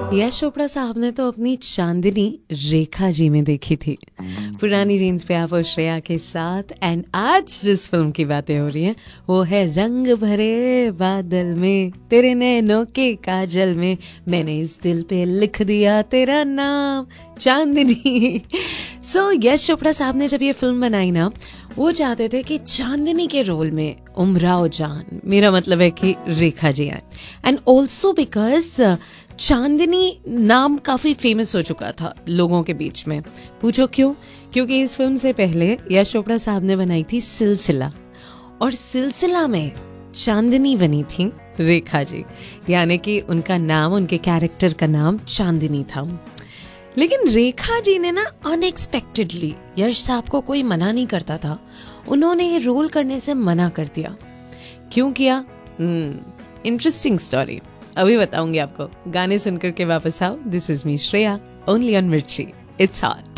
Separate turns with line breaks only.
यश चोपड़ा साहब ने तो अपनी चांदनी रेखा जी में देखी थी। पुरानी जीन्स पे आप और श्रेया के साथ। एंड आज जिस फिल्म की बातें हो रही हैं वो है रंग भरे बादल में तेरे नैनों के काजल में मैंने इस दिल पे लिख दिया तेरा नाम चांदनी। सो यश चोपड़ा साहब ने जब ये फिल्म बनाई ना, वो चाहते थे कि चांदनी के रोल में उमराव जान, मेरा मतलब है कि रेखा जी आए। एंड ऑल्सो बिकॉज चांदनी नाम काफी फेमस हो चुका था लोगों के बीच में। पूछो क्यों? क्योंकि इस फिल्म से पहले यश चोपड़ा साहब ने बनाई थी सिलसिला, और सिलसिला में चांदनी बनी थी रेखा जी, यानी कि उनका नाम, उनके कैरेक्टर का नाम चांदनी था। लेकिन रेखा जी ने ना अनएक्सपेक्टेडली, यश साहब को कोई मना नहीं करता था, उन्होंने ये रोल करने से मना कर दिया। क्यों किया? इंटरेस्टिंग स्टोरी अभी बताऊंगी आपको। गाने सुनकर के वापस आओ। This is me Shreya, only on मिर्ची, इट्स हॉट।